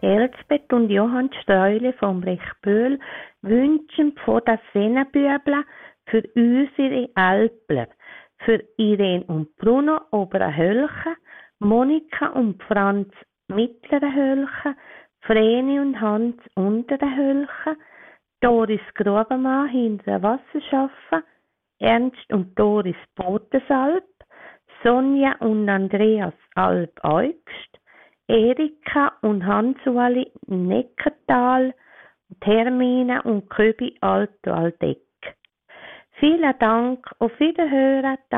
Elsbeth und Johann Streule vom Rechböhl wünschen von das Sennenbüble für unsere Alpler, für Irene und Bruno Oberhölchen, Monika und Franz Mittlere Hölchen, Vreni und Hans Untere Hölchen, Doris Grubenmann hinter Wasserschaffen, Ernst und Doris Botensalp, Sonja und Andreas Alp-Eugst, Erika und Hans-Ueli Neckartal, Hermine und Köbi Alto-Aldeck. Vielen Dank, auf Wiederhören.